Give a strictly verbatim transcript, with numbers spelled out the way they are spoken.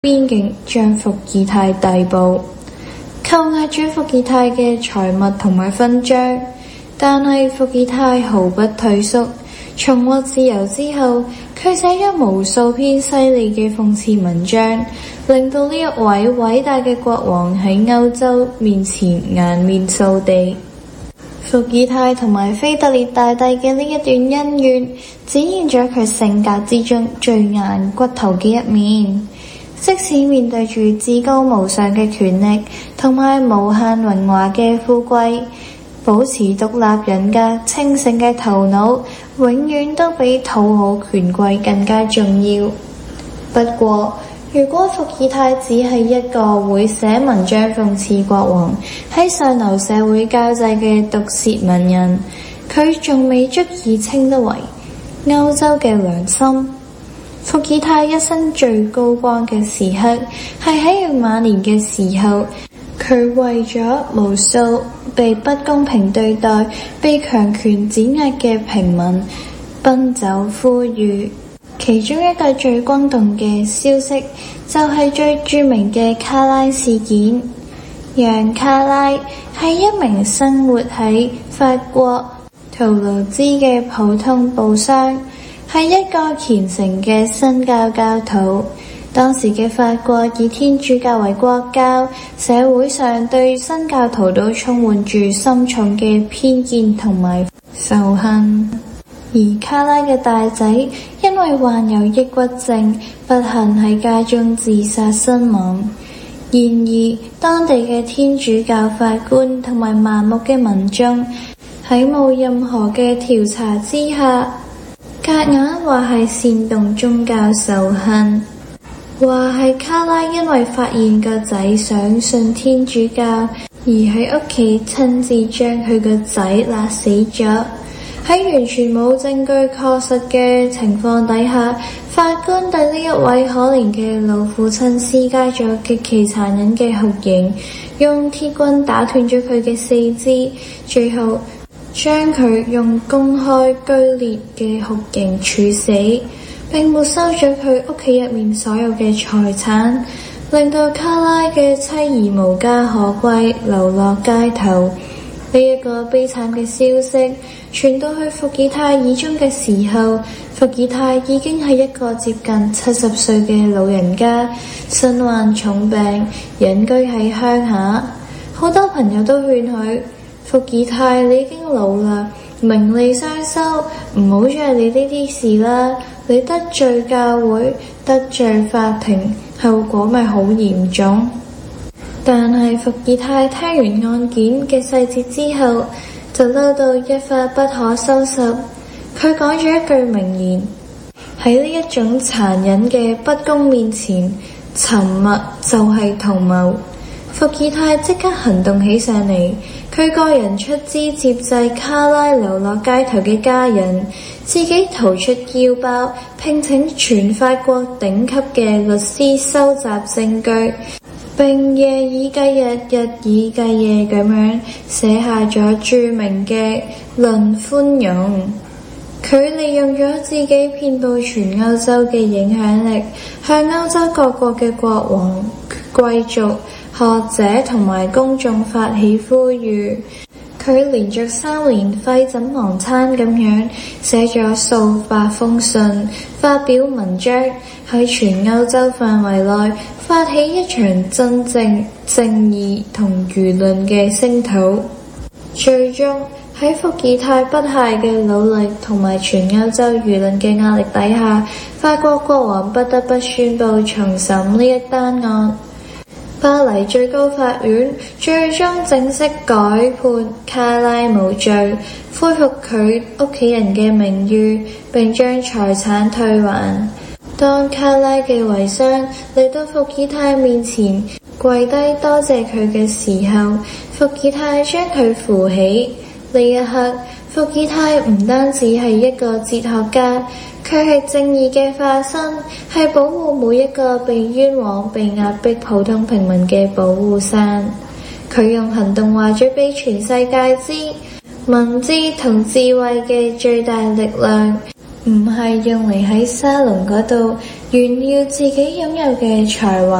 邊境將伏爾泰逮捕，扣押咗伏爾泰嘅財物同埋勳章，但係伏爾泰毫不退縮。重獲自由之後，佢寫咗無數篇犀利嘅諷刺文章，令到呢一位偉大嘅國王喺歐洲面前顏面掃地。伏爾泰同埋腓特烈大帝嘅呢一段恩怨，展現咗佢性格之中最硬骨頭嘅一面。即使面對住至高無上嘅權力同埋無限榮華嘅富貴，保持獨立人格清醒嘅頭腦，永遠都比討好權貴更加重要。不過，如果伏爾泰只係一個會寫文章諷刺國王喺上流社會交際嘅毒舌文人，佢仲未足以稱得為歐洲嘅良心。伏爾泰一生最高光嘅時刻係喺佢晚年嘅時候，佢為咗無數被不公平對待、被強權碾壓嘅平民奔走呼籲。其中一個最轟動嘅消息就係最著名嘅卡拉事件。楊卡拉係一名生活喺法國圖盧茲嘅普通布商，係一個虔誠嘅新教教徒。當時嘅法國以天主教為國教，社會上對新教徒都充滿住深重嘅偏見同埋仇恨。而卡拉嘅大仔因為患有抑鬱症，不幸喺家中自殺身亡。然而，當地嘅天主教法官同埋盲目嘅民眾喺冇任何嘅調查之下，夾硬話係煽動宗教仇恨，話係卡拉因為發現個仔想信天主教，而喺屋企親自將佢個仔勒死咗。喺完全冇證據確實嘅情況底下，法官對呢一位可憐嘅老父親施加咗極其殘忍嘅酷刑，用鐵棍打斷咗佢嘅四肢，最後將佢用公開居烈嘅酷刑處死，並沒收咗佢屋企入面所有嘅財產，令到卡拉嘅妻兒無家可歸，流落街頭。呢一個悲慘嘅消息傳到去伏爾泰耳中嘅時候，伏爾泰已經係一個接近七十歲嘅老人家，身患重病，隱居喺鄉下。好多朋友都勸佢：伏爾泰，你已經老啦，名利雙收，唔好再理呢啲事啦。你得罪教會，得罪法庭，後果咪好嚴重。但係伏爾泰聽完案件嘅細節之後，就嬲到一發不可收拾。佢講咗一句名言：喺呢一種殘忍嘅不公面前，沉默就係同謀。伏爾泰即刻行動起上嚟，佢個人出資接濟卡拉流落街頭嘅家人，自己掏出腰包，聘請全法國頂級嘅律師收集證據，並夜以繼日、日以繼夜咁樣寫下咗著名嘅《論寬容》。佢利用咗自己遍佈全歐洲嘅影響力，向歐洲各國嘅國王、貴族、學者同埋公眾發起呼籲。佢連續三年廢寢忘餐咁樣寫咗數百封信，發表文章，喺全歐洲範圍內發起一場真正正義同輿論嘅聲討。最終喺伏爾泰不懈嘅努力同埋全歐洲輿論嘅壓力底下，法國國王不得不宣布重審呢一單案。巴黎最高法院最終正式改判卡拉無罪，恢復佢屋企人嘅名譽，並將財產退還。當卡拉嘅遺孀嚟到伏爾泰面前跪低多謝佢嘅時候，伏爾泰將佢扶起。呢一刻，伏爾泰唔單止係一個哲學家，佢係正義嘅化身，係保護每一個被冤枉、被壓迫普通平民嘅保護傘。佢用行動話咗俾全世界知，文字同智慧嘅最大力量唔係用嚟喺沙龍嗰度炫耀自己擁有嘅才華。